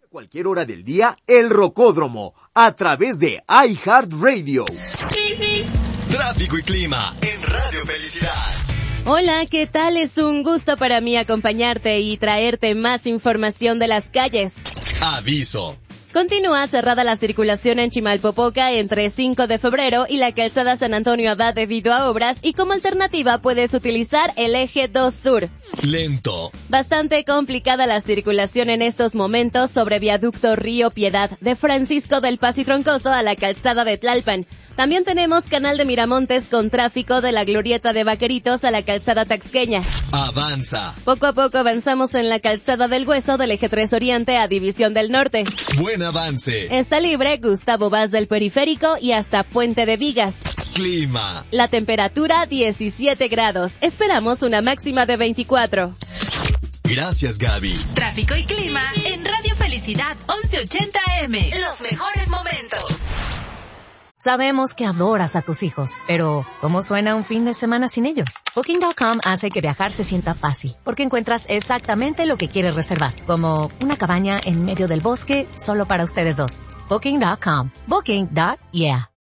Cualquier hora del día, El Rocódromo, a través de iHeartRadio. Tráfico y clima en Radio Felicidad. Hola, ¿qué tal? Es un gusto para mí acompañarte y traerte más información de las calles. Aviso. Continúa cerrada la circulación en Chimalpopoca entre 5 de febrero y la calzada San Antonio Abad debido a obras, y como alternativa puedes utilizar el eje 2 Sur. Lento. Bastante complicada la circulación en estos momentos sobre viaducto Río Piedad, de Francisco del Paso y Troncoso a la calzada de Tlalpan. También tenemos Canal de Miramontes con tráfico de la glorieta de Vaqueritos a la calzada Taxqueña. Avanza. Poco a poco avanzamos en la calzada del Hueso del eje 3 Oriente a División del Norte. Buen avance. Está libre Gustavo Vaz del Periférico y hasta Puente de Vigas. Clima. La temperatura 17 grados. Esperamos una máxima de 24. Gracias, Gaby. Tráfico y clima en Radio Felicidad 1180 AM. Los mejores momentos. Sabemos que adoras a tus hijos, pero ¿cómo suena un fin de semana sin ellos? Booking.com hace que viajar se sienta fácil, porque encuentras exactamente lo que quieres reservar, como una cabaña en medio del bosque solo para ustedes dos. Booking.com. Booking.yeah.